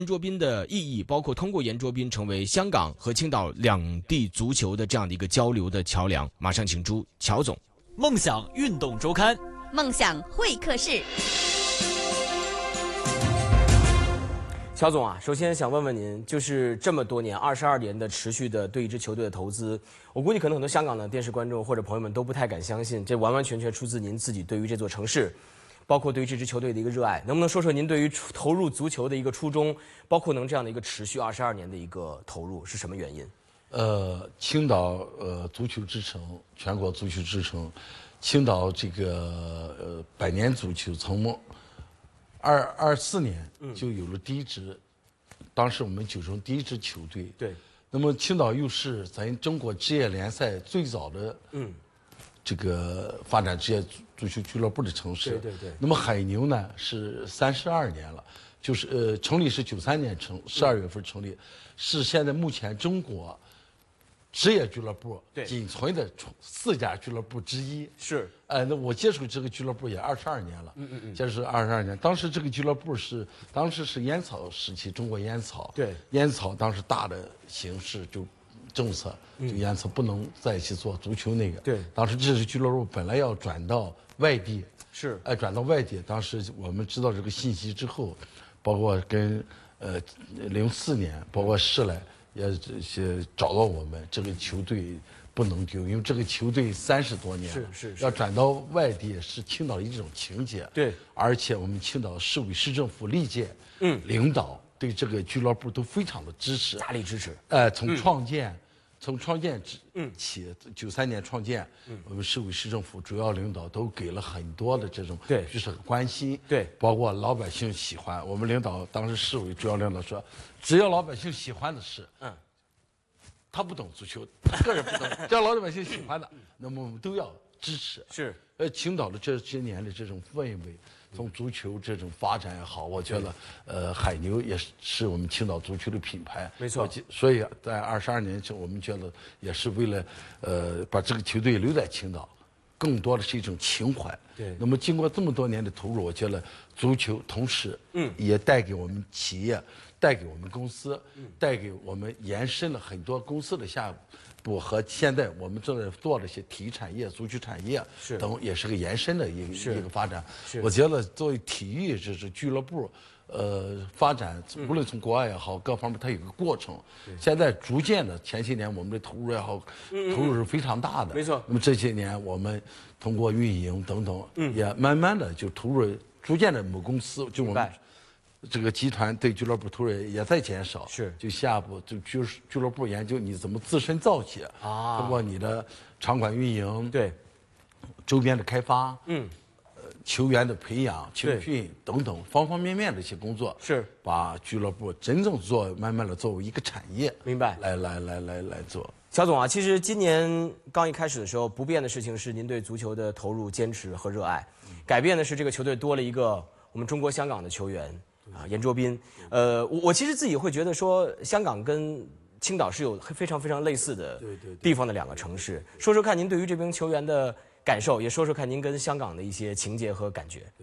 卓斌的意义，包括通过圆桌斌成为香港和青岛两地足球的这样的一个交流的桥梁。马上请出乔总。 梦想运动周刊， 梦想会客室。 乔总啊，首先想问问您，就是这么多年22年的持续的对一支球队的投资，我估计可能很多香港的电视观众或者朋友们都不太敢相信，这完完全全出自您自己对于这座城市，包括对于这支球队的一个热爱。能不能说说您对于投入足球的一个初衷，包括能这样的一个持续22年的一个投入是什么原因？ 青岛足球之城，全国足球之城，青岛这个百年足球从24年就有了第一支，当时我们九城第一支球队。 对。 那么青岛又是咱中国职业联赛最早的这个发展职业足球俱乐部的城市。 对。 那么海牛呢是32年了，就是成立是93年12月份成立，是现在目前中国职业俱乐部仅存的4家俱乐部之一。 是。 那我接触这个俱乐部也22年了。这是22年。当时这个俱乐部当时是烟草时期，中国烟草。 对。 烟草当时大的形势就政策，就烟草不能再去做足球那个。 对。 当时这支俱乐部本来要转到外地。 是。 转到外地。当时我们知道这个信息之后，包括跟04年，包括市来。也这些找到我们这个球队不能丢，因为这个球队30多年了， 是要转到外地是青岛的一种情节。 对， 而且我们青岛市委市政府历届领导对这个俱乐部都非常的支持， 大力支持。 从创建起，93年创建，我们市委市政府主要领导都给了很多的这种就是关心。 对， 包括老百姓喜欢。我们领导当时市委主要领导说，只要老百姓喜欢的事，他不懂足球，个人不懂，只要老百姓喜欢的，那么我们都要支持。 是。 青岛的这些年的这种氛围，从足球这种发展也好，我觉得海牛也是我们青岛足球的品牌。 没错。 所以在22年前，我们觉得也是为了把这个球队留在青岛，更多的是一种情怀。 对。 那么经过这么多年的投入，我觉得足球同时也带给我们企业，带给我们公司，带给我们延伸了很多公司的下步和现在我们正在做的一些体育产业、足球产业等，也是个延伸的一个发展。我觉得作为体育这是俱乐部，发展无论从国外也好，各方面它有个过程。现在逐渐的，前些年我们的投入也好，投入是非常大的。 没错。 那么这些年我们通过运营等等，也慢慢的就投入，逐渐的某公司就我们这个集团对俱乐部投入也在减少。 是。 就下步就俱乐部研究你怎么自身造血啊，通过你的场馆运营， 对， 周边的开发，球员的培养、青训等等方方面面的一些工作， 是把俱乐部真正慢慢的作为一个产业， 明白？ 来做。 乔总啊，其实今年刚一开始的时候，不变的事情是您对足球的投入、坚持和热爱，改变的是这个球队多了一个我们中国香港的球员啊，圆桌斌。我其实自己会觉得说，香港跟青岛是有非常非常类似的地方的两个城市。说说看您对于这名球员的感受，也说说看您跟香港的一些情节和感觉。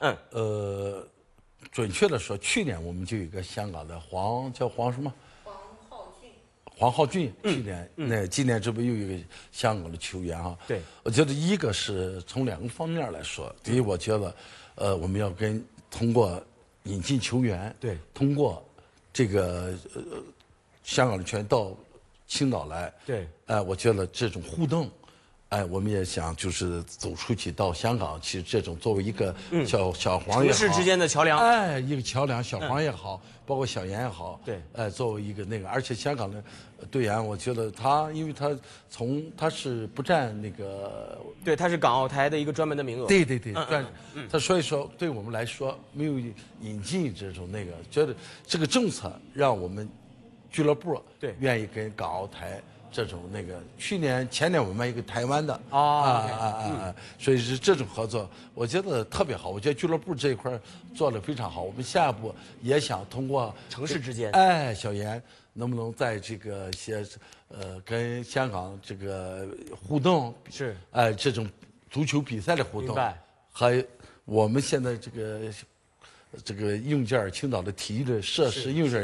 准确的说，去年我们就有一个香港的叫黄什么？黄浩俊。去年今年这不又有一个香港的球员啊？ 对， 我觉得一个是从2个方面来说。第一，我觉得我们要通过引进球员， 对， 通过这个香港的球员到青岛来， 对， 我觉得这种互动。我们也想就是走出去到香港，其实这种作为一个小黄也好， 城市之间的桥梁， 一个桥梁，小黄也好，包括小严也好， 对， 作为一个那个，而且香港的队员，我觉得因为他是不占那个， 对，他是港澳台的一个专门的名额， 对，他所以说对我们来说没有引进这种那个，觉得这个政策让我们俱乐部愿意跟港澳台。这种那个，前年我们一个台湾的所以是这种合作，我觉得特别好。我觉得俱乐部这一块做得非常好。我们下一步也想通过城市之间， 小严能不能在这个些跟香港这个互动是这种足球比赛的互动，和我们现在这个这个硬件儿，青岛的体育的设施硬件儿